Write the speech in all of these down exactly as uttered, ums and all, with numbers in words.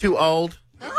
too old?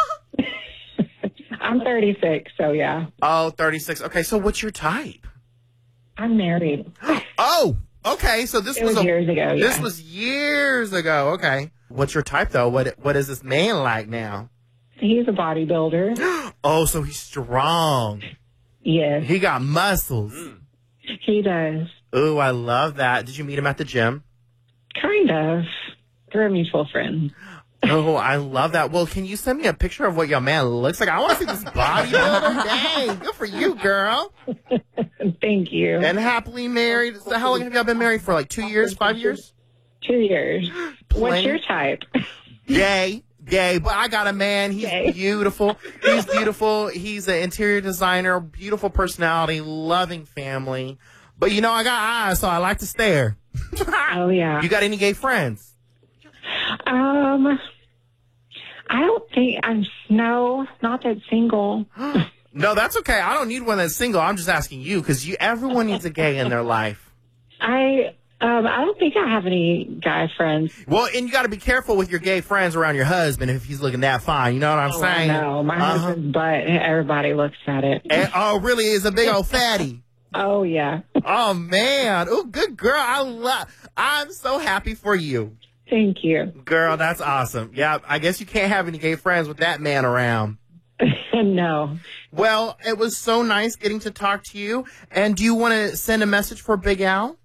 I'm thirty-six, so yeah. Oh, thirty-six. Okay, so what's your type? I'm married. Oh, okay. So this It was, was a, years ago, yeah. This was years ago. Okay. What's your type though? What What is this man like now? He's a bodybuilder. Oh, so he's strong. Yes, He got muscles. he does. Ooh, I love that. Did you meet him at the gym? Kind of. Through a mutual friend. Oh, I love that. Well, can you send me a picture of what your man looks like? I want to see this bodybuilder. Dang, good for you, girl. Thank you. And happily married. So how long have y'all been married for? Like two years, five years? Two years. What's your type? Gay. Gay, but I got a man. He's Gay. beautiful. He's beautiful. He's an interior designer, beautiful personality, loving family. But, you know, I got eyes, so I like to stare. Oh, yeah. You got any gay friends? Um, I don't think I'm, no, not that single. No, that's okay. I don't need one that's single. I'm just asking you because you, everyone needs a gay in their life. I, um, I don't think I have any guy friends. Well, and you got to be careful with your gay friends around your husband if he's looking that fine. You know what I'm Oh, saying? No, my Uh-huh. husband's butt, everybody looks at it. And, oh, really? It's a big old fatty. Oh, yeah. Oh, man. Oh, good girl. I love, I'm so happy for you. Thank you. Girl, that's awesome. Yeah, I guess you can't have any gay friends with that man around. No. Well, it was so nice getting to talk to you. And do you want to send a message for Big Al?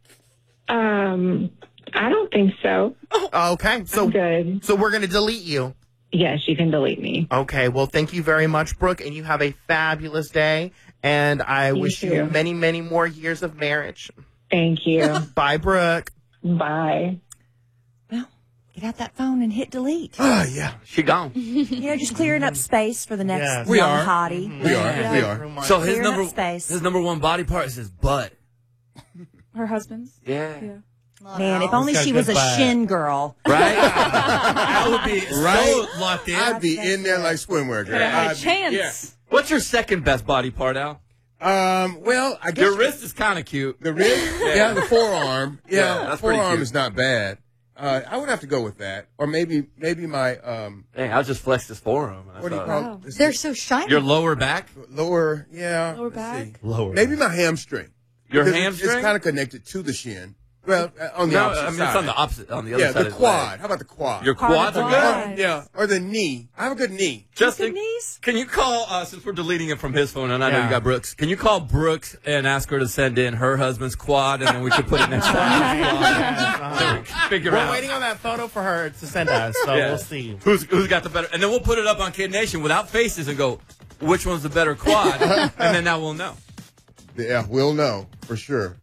Um, I don't think so. Oh, okay. So, I'm good. so we're going to delete you. Yes, you can delete me. Okay. Well, thank you very much, Brooke. And you have a fabulous day. And I You wish too. you many, many more years of marriage. Thank you. Bye, Brooke. Bye. Well, get out that phone and hit delete. Oh, yeah. She gone. You know, just clearing up space for the next Yes. We young are. hottie. We are. Yeah. We are. So his Clearing number, up space. his number one body part is his butt. Her husband's? Yeah. Man, if only got she was a good vibe. shin girl. Right? I would be Right? so locked in. I'd be in there like swimwear, girl. Could have had I'd a be- chance. Yeah. What's your second best body part, Al? Um, well, I guess Your wrist is kind of cute. the wrist, yeah. the forearm, yeah, Yeah, the that's pretty forearm cute. is not bad. Uh, I would have to go with that, or maybe maybe my um, Hey, I just flexed his forearm. I what do you thought- call Wow. it? This They're is so shiny. Your lower back? lower, yeah, Lower let's back? see. Lower. Maybe my hamstring. Your Because it's- hamstring? It's kind of connected to the shin. Well, uh, on the No, opposite I mean, side. it's on the opposite, on the other yeah, side the of his quad. leg. How about the quad? Your quads are quad. good? Or- yeah, or the knee. I have a good knee. Justin, knees? can you call, uh, since we're deleting it from his phone, and I know Yeah. you got Brooks, can you call Brooks and ask her to send in her husband's quad, and then we can put it next to his quad? So we can figure We're out. waiting on that photo for her to send us, so Yeah. we'll see. Who's, who's got the better, and then we'll put it up on Kid Nation without faces and go, which one's the better quad? And then now we'll know. Yeah, we'll know for sure.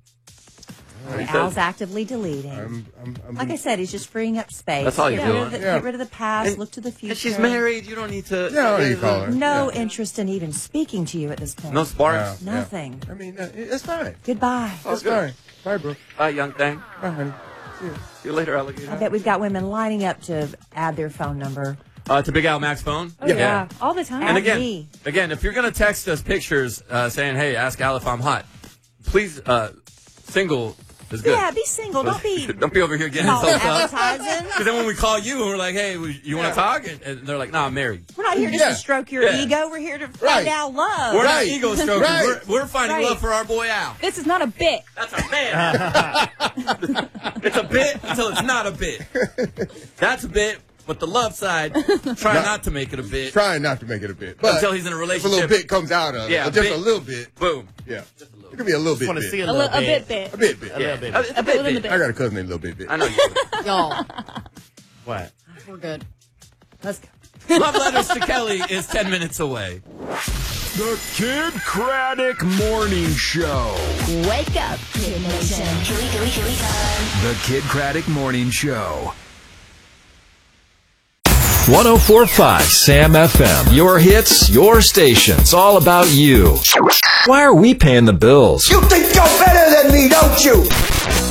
Al's actively deleting. I'm, I'm, I'm, Like I said, he's just freeing up space. That's all you're get rid doing. Of the, Yeah. Get rid of the past, And- look to the future. And she's married, you don't need to. Yeah, what do you call her? No Yeah. interest in even speaking to you at this point. No sparks. Yeah. Nothing. I mean, uh, it's fine. Goodbye. It's fine. Bye, bro. Bye, young thing. Bye, honey. See you. See you later, alligator. I bet we've got women lining up to add their phone number. Uh, to Big Al Max phone? Oh, yeah. All the time. And Add again, me. again, if you're going to text us pictures uh, saying, hey, ask Al if I'm hot, please, uh, single is good. Yeah, be single. Don't be Don't be over here getting call yourself up. advertising. Because then when we call you and we're like, hey, you want to talk? And, and they're like, nah, I'm married. We're not here just Yeah. to stroke your Yeah. ego. We're here to Right. find out love. We're Right. not ego strokers. Right. We're, we're finding Right. love for our boy Al. This is not a bit. That's a bit. It's a bit until it's not a bit. That's a bit, but the love side, try not to make it a bit. Trying not to make it a bit. But Until he's in a if a relationship. little bit comes out of Yeah, it, or just bit. a little bit. Boom. Yeah. It could be a little bit. want to bit. see a A, little li- a bit. bit bit. A bit, bit. A little bit. It's a A bit within the bit. bit. I got a cousin named Little Bit Bit. I know you do. Y'all, What? we're good. Let's go. Love Letters to Kelly is ten minutes away. The Kid Craddock Morning Show. Wake up, Kid Nation. Here we go, here we go. The Kid Craddock Morning Show. one oh four point five Sam F M. Your hits, your station. It's all about you. Why are we paying the bills? You think you're better than me, don't you?